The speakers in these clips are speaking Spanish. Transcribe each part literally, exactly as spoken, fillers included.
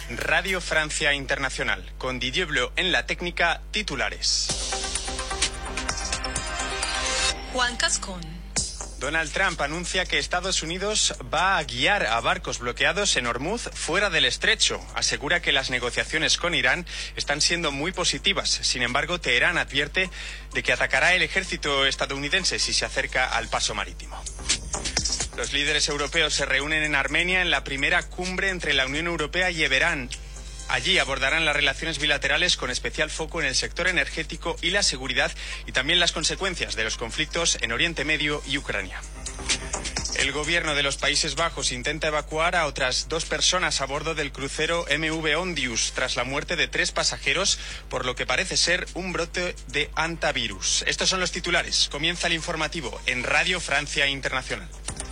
Radio Francia Internacional, con Didier Bleu en la técnica, titulares. Juan Cascón. Donald Trump anuncia que Estados Unidos va a guiar a barcos bloqueados en Hormuz fuera del estrecho. Asegura que las negociaciones con Irán están siendo muy positivas. Sin embargo, Teherán advierte de que atacará el ejército estadounidense si se acerca al paso marítimo. Los líderes europeos se reúnen en Armenia en la primera cumbre entre la Unión Europea y Yemen. Allí abordarán las relaciones bilaterales con especial foco en el sector energético y la seguridad y también las consecuencias de los conflictos en Oriente Medio y Ucrania. El gobierno de los Países Bajos intenta evacuar a otras dos personas a bordo del crucero M V Ondius tras la muerte de tres pasajeros, por lo que parece ser un brote de hantavirus. Estos son los titulares. Comienza el informativo en Radio Francia Internacional.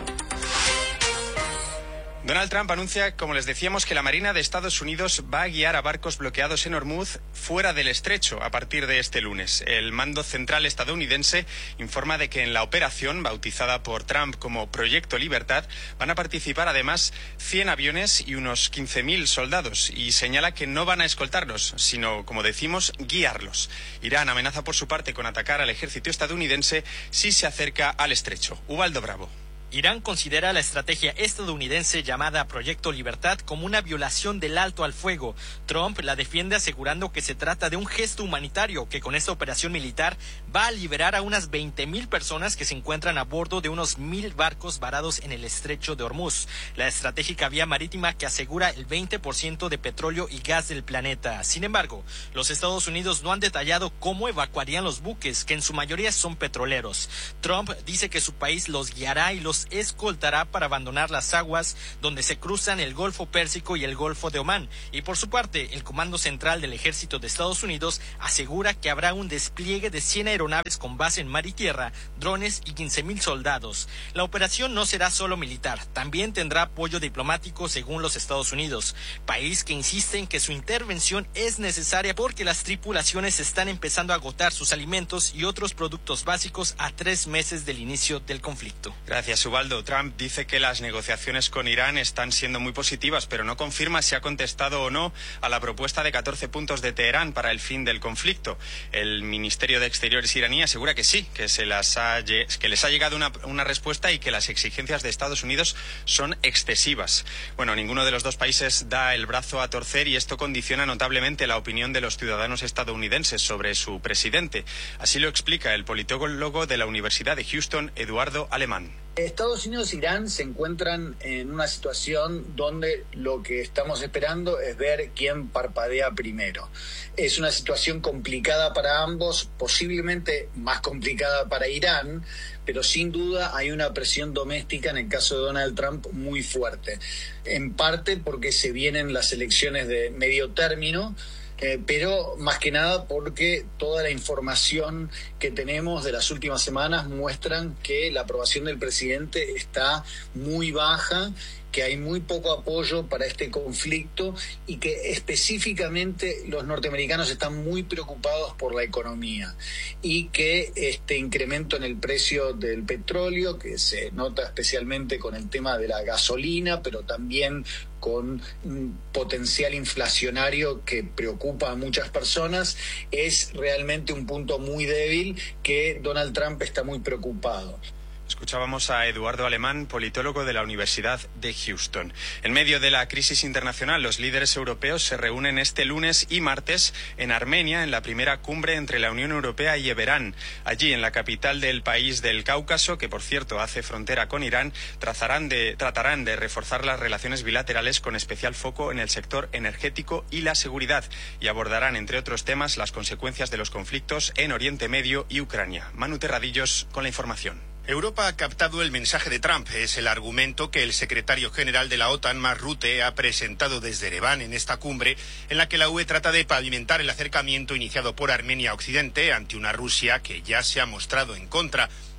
Donald Trump anuncia, como les decíamos, que la Marina de Estados Unidos va a guiar a barcos bloqueados en Hormuz fuera del estrecho a partir de este lunes. El mando central estadounidense informa de que en la operación, bautizada por Trump como Proyecto Libertad, van a participar además cien aviones y unos quince mil soldados, y señala que no van a escoltarlos, sino, como decimos, guiarlos. Irán amenaza por su parte con atacar al ejército estadounidense si se acerca al estrecho. Ubaldo Bravo. Irán considera la estrategia estadounidense llamada Proyecto Libertad como una violación del alto al fuego. Trump la defiende asegurando que se trata de un gesto humanitario que con esta operación militar va a liberar a unas veinte mil personas que se encuentran a bordo de unos mil barcos varados en el estrecho de Hormuz, la estratégica vía marítima que asegura el veinte por ciento de petróleo y gas del planeta. Sin embargo, los Estados Unidos no han detallado cómo evacuarían los buques, que en su mayoría son petroleros. Trump dice que su país los guiará y los escoltará para abandonar las aguas donde se cruzan el Golfo Pérsico y el Golfo de Omán. Y por su parte, el Comando Central del Ejército de Estados Unidos asegura que habrá un despliegue de cien aeronaves con base en mar y tierra, drones y quince mil soldados. La operación no será solo militar, también tendrá apoyo diplomático según los Estados Unidos, país que insiste en que su intervención es necesaria porque las tripulaciones están empezando a agotar sus alimentos y otros productos básicos a tres meses del inicio del conflicto. Gracias, Ubaldo. Trump dice que las negociaciones con Irán están siendo muy positivas, pero no confirma si ha contestado o no a la propuesta de catorce puntos de Teherán para el fin del conflicto. El Ministerio de Exteriores iraní asegura que sí, que, se las ha, que les ha llegado una, una respuesta y que las exigencias de Estados Unidos son excesivas. Bueno, ninguno de los dos países da el brazo a torcer y esto condiciona notablemente la opinión de los ciudadanos estadounidenses sobre su presidente. Así lo explica el politólogo de la Universidad de Houston, Eduardo Alemán. Estados Unidos e Irán se encuentran en una situación donde lo que estamos esperando es ver quién parpadea primero. Es una situación complicada para ambos, posiblemente más complicada para Irán, pero sin duda hay una presión doméstica en el caso de Donald Trump muy fuerte. En parte porque se vienen las elecciones de medio término, Eh, pero más que nada porque toda la información que tenemos de las últimas semanas muestran que la aprobación del presidente está muy baja, que hay muy poco apoyo para este conflicto y que específicamente los norteamericanos están muy preocupados por la economía y que este incremento en el precio del petróleo, que se nota especialmente con el tema de la gasolina, pero también con un potencial inflacionario que preocupa a muchas personas, es realmente un punto muy débil que Donald Trump está muy preocupado. Escuchábamos a Eduardo Alemán, politólogo de la Universidad de Houston. En medio de la crisis internacional, los líderes europeos se reúnen este lunes y martes en Armenia, en la primera cumbre entre la Unión Europea y Yemen. Allí, en la capital del país del Cáucaso, que por cierto hace frontera con Irán, tratarán de, tratarán de reforzar las relaciones bilaterales con especial foco en el sector energético y la seguridad, y abordarán, entre otros temas, las consecuencias de los conflictos en Oriente Medio y Ucrania. Manu Terradillos con la información. Europa ha captado el mensaje de Trump. Es el argumento que el secretario general de la OTAN, Mark Rutte, ha presentado desde Ereván en esta cumbre, en la que la U E trata de pavimentar el acercamiento iniciado por Armenia a Occidente ante una Rusia que ya se ha mostrado en contra.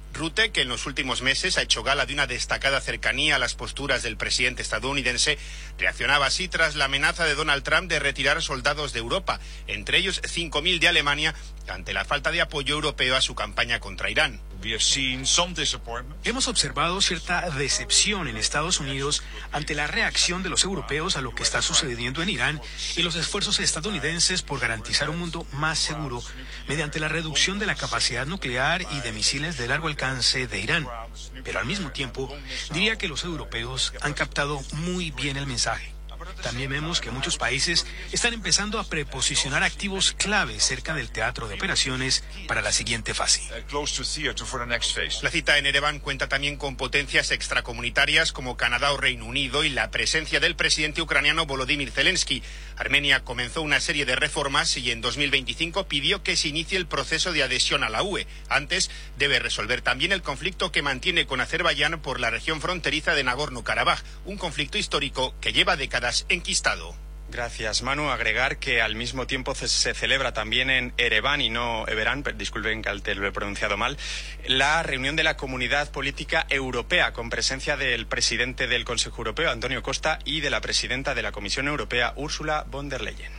Rutte, que en los últimos meses ha hecho gala de una destacada cercanía a las posturas del presidente estadounidense, reaccionaba así tras la amenaza de Donald Trump de retirar soldados de Europa, entre ellos cinco mil de Alemania, ante la falta de apoyo europeo a su campaña contra Irán. Hemos observado cierta decepción en Estados Unidos ante la reacción de los europeos a lo que está sucediendo en Irán y los esfuerzos estadounidenses por garantizar un mundo más seguro mediante la reducción de la capacidad nuclear y de misiles de largo alcance de Irán. Pero al mismo tiempo, diría que los europeos han captado muy bien el mensaje. También vemos que muchos países están empezando a preposicionar activos clave cerca del teatro de operaciones para la siguiente fase. La cita en Ereván cuenta también con potencias extracomunitarias como Canadá o Reino Unido y la presencia del presidente ucraniano Volodymyr Zelensky. Armenia comenzó una serie de reformas y en dos mil veinticinco pidió que se inicie el proceso de adhesión a la U E. Antes, debe resolver también el conflicto que mantiene con Azerbaiyán por la región fronteriza de Nagorno-Karabaj, un conflicto histórico que lleva décadas enquistado. Gracias, Manu. Agregar que al mismo tiempo se celebra también en Ereván y no Ereván, disculpen que lo he pronunciado mal, la reunión de la Comunidad Política Europea con presencia del presidente del Consejo Europeo, Antonio Costa, y de la presidenta de la Comisión Europea, Ursula von der Leyen.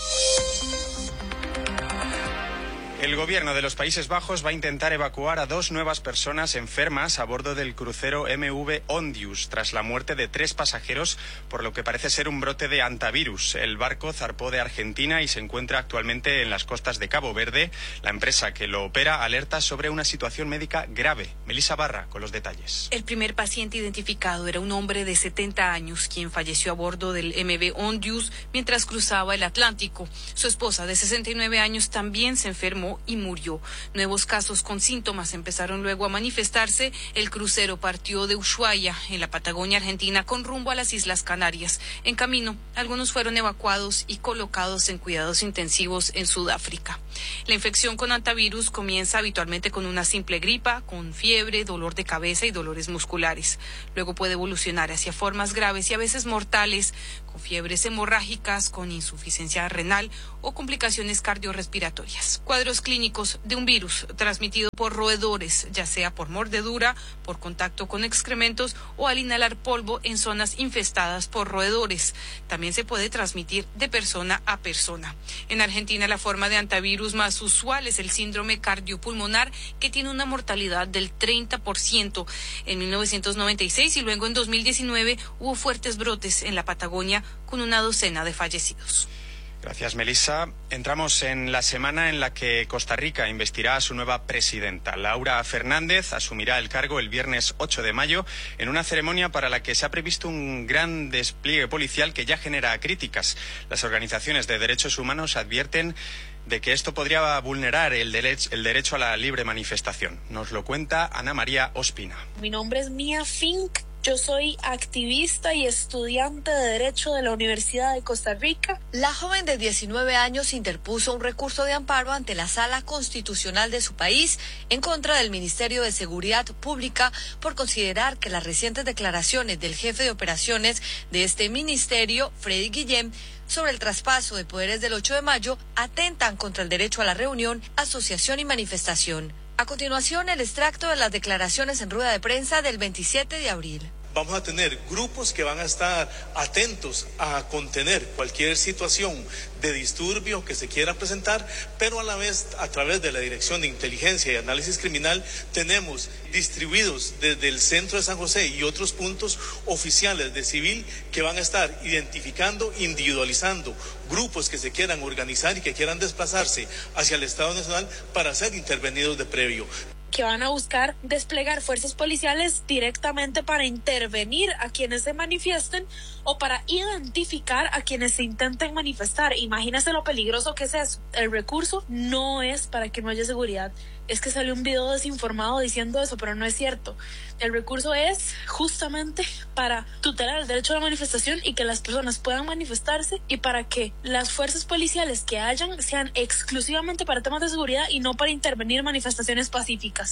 El gobierno de los Países Bajos va a intentar evacuar a dos nuevas personas enfermas a bordo del crucero M V Ondius tras la muerte de tres pasajeros por lo que parece ser un brote de hantavirus. El barco zarpó de Argentina y se encuentra actualmente en las costas de Cabo Verde. La empresa que lo opera alerta sobre una situación médica grave. Melissa Barra con los detalles. El primer paciente identificado era un hombre de setenta años quien falleció a bordo del M V Ondius mientras cruzaba el Atlántico. Su esposa de sesenta y nueve años también se enfermó y murió. Nuevos casos con síntomas empezaron luego a manifestarse. El crucero partió de Ushuaia, en la Patagonia Argentina, con rumbo a las Islas Canarias. En camino, algunos fueron evacuados y colocados en cuidados intensivos en Sudáfrica. La infección con hantavirus comienza habitualmente con una simple gripa, con fiebre, dolor de cabeza y dolores musculares. Luego puede evolucionar hacia formas graves y a veces mortales, con fiebres hemorrágicas, con insuficiencia renal o complicaciones cardiorrespiratorias. Cuadros clínicos de un virus transmitido por roedores, ya sea por mordedura, por contacto con excrementos o al inhalar polvo en zonas infestadas por roedores. También se puede transmitir de persona a persona. En Argentina, la forma de hantavirus más usual es el síndrome cardiopulmonar, que tiene una mortalidad del treinta por ciento. En mil novecientos noventa y seis y luego en dos mil diecinueve hubo fuertes brotes en la Patagonia con una docena de fallecidos. Gracias, Melissa. Entramos en la semana en la que Costa Rica investirá a su nueva presidenta. Laura Fernández asumirá el cargo el viernes ocho de mayo en una ceremonia para la que se ha previsto un gran despliegue policial que ya genera críticas. Las organizaciones de derechos humanos advierten de que esto podría vulnerar el, derecho, el derecho a la libre manifestación. Nos lo cuenta Ana María Ospina. Mi nombre es Mia Fink. Yo soy activista y estudiante de Derecho de la Universidad de Costa Rica. La joven de diecinueve años interpuso un recurso de amparo ante la Sala Constitucional de su país en contra del Ministerio de Seguridad Pública por considerar que las recientes declaraciones del jefe de operaciones de este ministerio, Freddy Guillén, sobre el traspaso de poderes del ocho de mayo atentan contra el derecho a la reunión, asociación y manifestación. A continuación, el extracto de las declaraciones en rueda de prensa del veintisiete de abril. Vamos a tener grupos que van a estar atentos a contener cualquier situación de disturbio que se quiera presentar, pero a la vez, a través de la Dirección de Inteligencia y Análisis Criminal, tenemos distribuidos desde el centro de San José y otros puntos oficiales de civil que van a estar identificando, individualizando grupos que se quieran organizar y que quieran desplazarse hacia el Estado Nacional para ser intervenidos de previo. Que van a buscar desplegar fuerzas policiales directamente para intervenir a quienes se manifiesten o para identificar a quienes se intenten manifestar. Imagínense lo peligroso que es eso. El recurso no es para que no haya seguridad. Es que salió un video desinformado diciendo eso, pero no es cierto. El recurso es justamente para tutelar el derecho a la manifestación y que las personas puedan manifestarse y para que las fuerzas policiales que hayan sean exclusivamente para temas de seguridad y no para intervenir en manifestaciones pacíficas.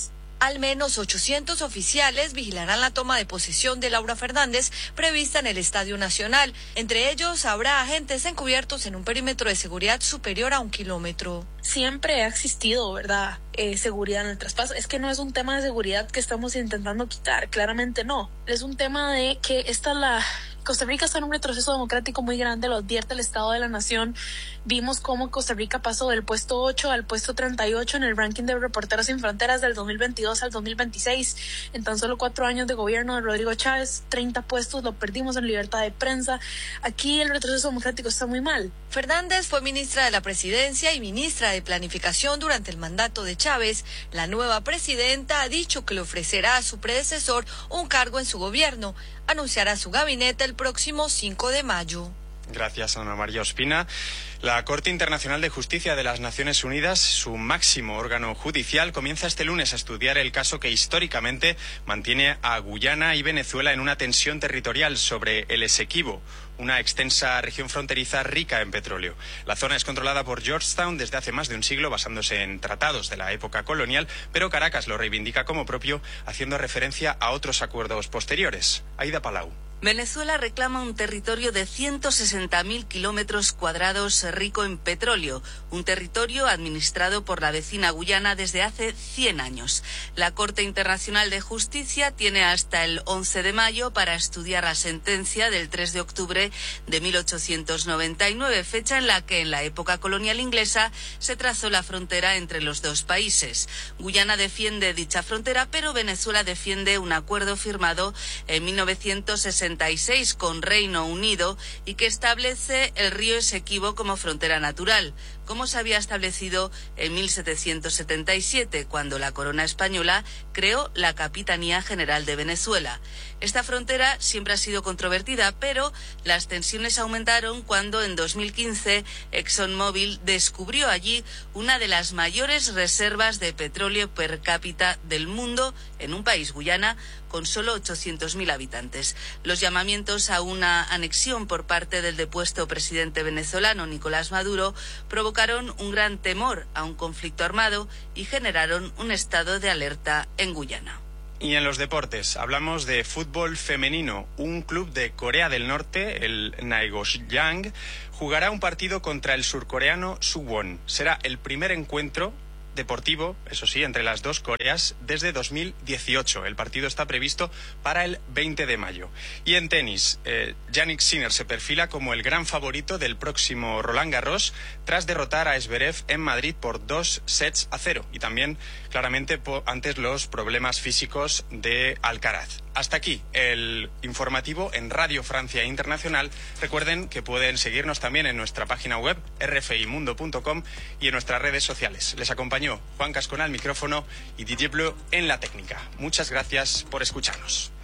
Al menos ochocientos oficiales vigilarán la toma de posesión de Laura Fernández prevista en el Estadio Nacional. Entre ellos habrá agentes encubiertos en un perímetro de seguridad superior a un kilómetro. Siempre ha existido, ¿verdad?, eh, seguridad en el traspaso. Es que no es un tema de seguridad que estamos intentando quitar, claramente no. Es un tema de que esta la... Costa Rica está en un retroceso democrático muy grande, lo advierte el Estado de la Nación. Vimos cómo Costa Rica pasó del puesto ocho al puesto treinta y ocho en el ranking de Reporteros Sin Fronteras del dos mil veintidós al dos mil veintiséis. En tan solo cuatro años de gobierno de Rodrigo Chávez, treinta puestos lo perdimos en libertad de prensa. Aquí el retroceso democrático está muy mal. Fernández fue ministra de la Presidencia y ministra de Planificación durante el mandato de Chávez. La nueva presidenta ha dicho que le ofrecerá a su predecesor un cargo en su gobierno. Anunciará su gabinete el próximo cinco de mayo. Gracias, Ana María Ospina. La Corte Internacional de Justicia de las Naciones Unidas, su máximo órgano judicial, comienza este lunes a estudiar el caso que históricamente mantiene a Guyana y Venezuela en una tensión territorial sobre el Esequibo, una extensa región fronteriza rica en petróleo. La zona es controlada por Georgetown desde hace más de un siglo, basándose en tratados de la época colonial, pero Caracas lo reivindica como propio, haciendo referencia a otros acuerdos posteriores. Aida Palau. Venezuela reclama un territorio de ciento sesenta mil kilómetros cuadrados rico en petróleo, un territorio administrado por la vecina Guyana desde hace cien años. La Corte Internacional de Justicia tiene hasta el once de mayo para estudiar la sentencia del tres de octubre de mil ochocientos noventa y nueve, fecha en la que en la época colonial inglesa se trazó la frontera entre los dos países. Guyana defiende dicha frontera, pero Venezuela defiende un acuerdo firmado en mil novecientos sesenta y seis con Reino Unido y que establece el río Esequibo como frontera natural, como se había establecido en mil setecientos setenta y siete, cuando la corona española creó la Capitanía General de Venezuela. Esta frontera siempre ha sido controvertida, pero las tensiones aumentaron cuando en dos mil quince ExxonMobil descubrió allí una de las mayores reservas de petróleo per cápita del mundo en un país, Guyana, con solo ochocientos mil habitantes. Los llamamientos a una anexión por parte del depuesto presidente venezolano Nicolás Maduro provocaron un gran temor a un conflicto armado y generaron un estado de alerta en Guyana. Y en los deportes, hablamos de fútbol femenino. Un club de Corea del Norte, el Naegosyang, jugará un partido contra el surcoreano Suwon. Será el primer encuentro deportivo, eso sí, entre las dos Coreas desde dos mil dieciocho. El partido está previsto para el veinte de mayo. Y en tenis, eh, Jannik Sinner se perfila como el gran favorito del próximo Roland Garros tras derrotar a Zverev en Madrid por dos sets a cero. Y también, claramente, por, antes los problemas físicos de Alcaraz. Hasta aquí el informativo en Radio Francia Internacional. Recuerden que pueden seguirnos también en nuestra página web erre efe i mundo punto com y en nuestras redes sociales. Les acompañó Juan Cascona al micrófono y Didier Bleu en la técnica. Muchas gracias por escucharnos.